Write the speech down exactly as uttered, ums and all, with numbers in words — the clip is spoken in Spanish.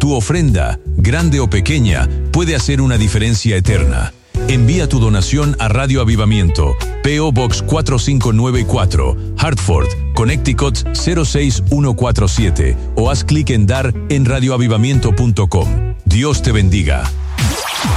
Tu ofrenda, grande o pequeña, puede hacer una diferencia eterna. Envía tu donación a Radio Avivamiento, P O Box cuatro cinco nueve cuatro, Hartford, Connecticut cero seis uno cuatro siete o haz clic en dar en radio avivamiento punto com. Dios te bendiga.